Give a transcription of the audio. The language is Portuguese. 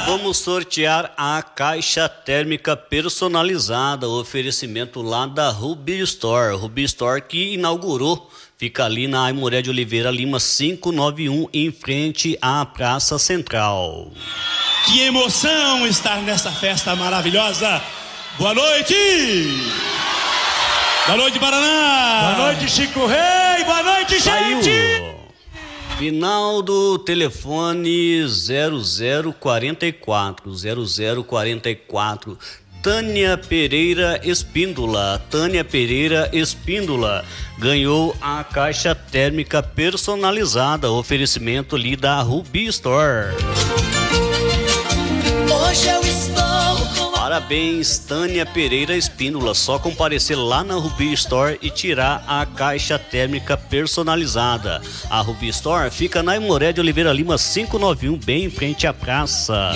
Vamos sortear a caixa térmica personalizada, oferecimento lá da Ruby Store. Ruby Store que inaugurou, fica ali na Aimoré de Oliveira Lima 591, em frente à Praça Central. Que emoção estar nessa festa maravilhosa. Boa noite! Boa noite, Paraná! Boa noite, Chico Rei! Boa noite, gente! Final do telefone 0044. Tânia Pereira Espíndola. Tânia Pereira Espíndola ganhou a caixa térmica personalizada, oferecimento ali da Ruby Store. Hoje eu estou com... Parabéns, Tânia Pereira Espíndola. Só comparecer lá na Ruby Store e tirar a caixa térmica personalizada. A Ruby Store fica na Aimoré de Oliveira Lima 591, bem em frente à praça.